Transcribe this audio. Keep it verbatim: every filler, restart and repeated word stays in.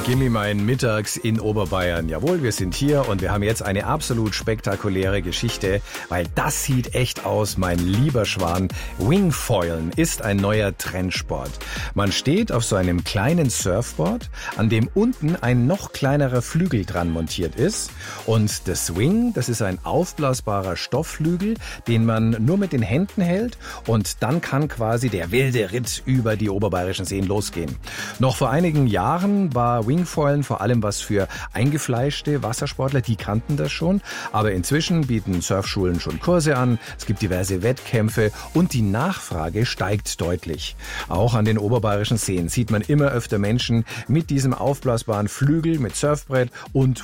Gimme mein Mittags in Oberbayern. Jawohl, wir sind hier und wir haben jetzt eine absolut spektakuläre Geschichte, weil das sieht echt aus, mein lieber Schwan. Wingfoilen ist ein neuer Trendsport. Man steht auf so einem kleinen Surfboard, an dem unten ein noch kleinerer Flügel dran montiert ist. Und das Wing, das ist ein aufblasbarer Stoffflügel, den man nur mit den Händen hält und dann kann quasi der wilde Ritt über die oberbayerischen Seen losgehen. Noch vor einigen Jahren war Wingfoilen vor allem was für eingefleischte Wassersportler, die kannten das schon. Aber inzwischen bieten Surfschulen schon Kurse an, es gibt diverse Wettkämpfe und die Nachfrage steigt deutlich. Auch an den oberbayerischen Seen sieht man immer öfter Menschen mit diesem aufblasbaren Flügel, mit Surfbrett und